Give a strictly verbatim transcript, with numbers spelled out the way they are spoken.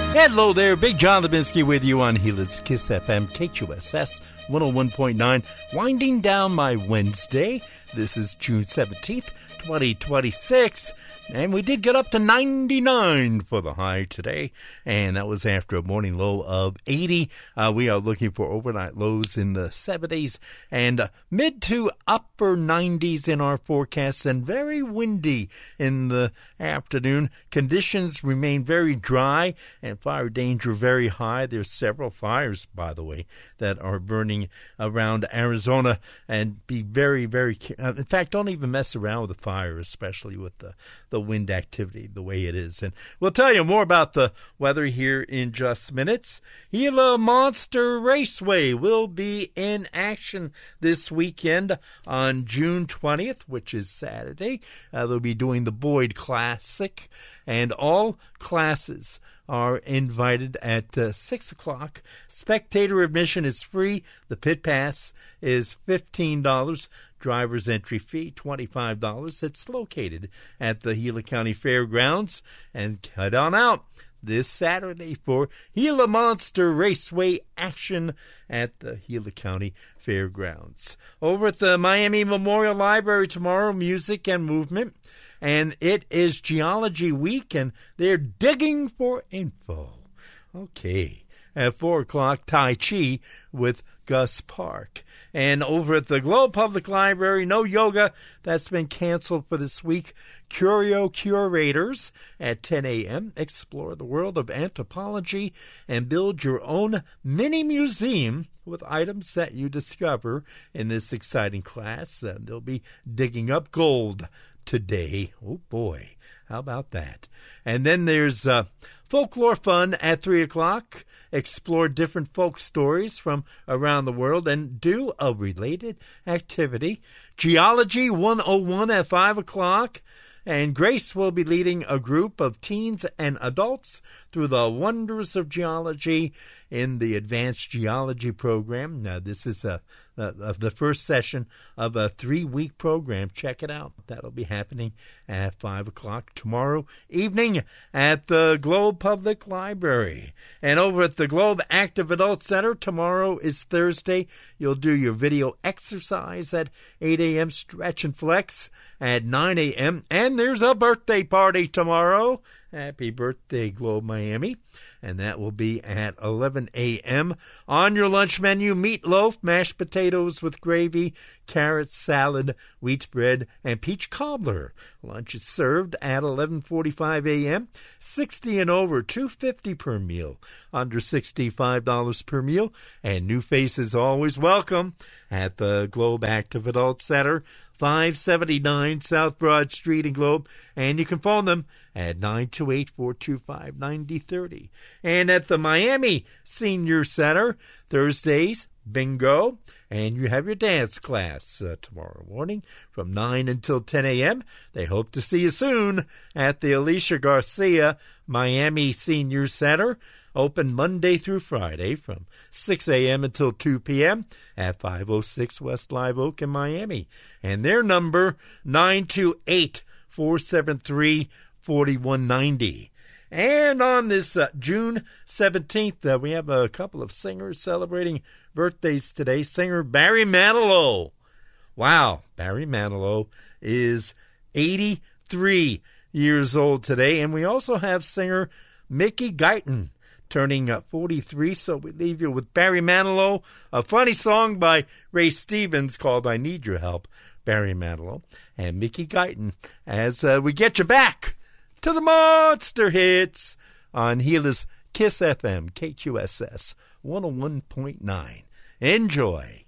Hello there, Big John Lebinsky with you on Gila's Kiss F M, K Q S S one oh one point nine. Winding down my Wednesday. This is June seventeenth, twenty twenty-six. And we did get up to ninety-nine for the high today, and that was after a morning low of eighty. Uh, we are looking for overnight lows in the seventies and uh, mid to upper nineties in our forecast, and very windy in the afternoon. Conditions remain very dry and fire danger very high. There's several fires, by the way, that are burning around Arizona, and be very, very, uh, in fact, don't even mess around with the fire, especially with the, the wind activity the way it is. And we'll tell you more about the weather here in just minutes. Gila Monster Raceway will be in action this weekend on June twentieth, which is Saturday. Uh, they'll be doing the Boyd Classic, and all classes are invited at uh, six o'clock. Spectator admission is free. The pit pass is fifteen dollars. Driver's entry fee, twenty-five dollars. It's located at the Gila County Fairgrounds. And head on out this Saturday for Gila Monster Raceway action at the Gila County Fairgrounds. Over at the Miami Memorial Library tomorrow, music and movement. And it is Geology Week, and they're digging for info. Okay. At four o'clock, Tai Chi with Gus Park. And over at the Globe Public Library, no yoga. That's been canceled for this week. Curio Curators at ten a.m. Explore the world of anthropology and build your own mini museum with items that you discover in this exciting class. And they'll be digging up gold today. Oh, boy. How about that? And then there's uh, folklore fun at three o'clock. Explore different folk stories from around the world and do a related activity. Geology one oh one at five o'clock. And Grace will be leading a group of teens and adults through the wonders of geology in the Advanced Geology program. Now, this is a, a, a, the first session of a three-week program. Check it out. That'll be happening at five o'clock tomorrow evening at the Globe Public Library. And over at the Globe Active Adult Center, tomorrow is Thursday. You'll do your video exercise at eight a.m., stretch and flex at nine a.m., and there's a birthday party tomorrow. Happy birthday, Globe Miami. And that will be at eleven a.m. On your lunch menu, meatloaf, mashed potatoes with gravy, carrot salad, wheat bread, and peach cobbler. Lunch is served at eleven forty-five a.m. sixty and over, two dollars and fifty cents per meal. Under sixty-five dollars per meal. And new faces always welcome at the Globe Active Adult Center, five seventy-nine South Broad Street in Globe. And you can phone them at nine two eight, four two five, nine zero three zero. And at the Miami Senior Center, Thursdays, bingo. And you have your dance class uh, tomorrow morning from nine until ten a.m. They hope to see you soon at the Alicia Garcia Miami Senior Center. Open Monday through Friday from six a.m. until two p.m. at five oh six West Live Oak in Miami. And their number, nine two eight, four seven three, four one nine zero. And on this uh, June seventeenth, uh, we have a couple of singers celebrating birthdays today. Singer Barry Manilow. Wow, Barry Manilow is eighty-three years old today. And we also have singer Mickey Guyton turning uh, forty-three. So we leave you with Barry Manilow, a funny song by Ray Stevens called I Need Your Help, Barry Manilow, and Mickey Guyton as uh, we get you back to the monster hits on Gila's Kiss F M, K Q S S one oh one point nine. Enjoy.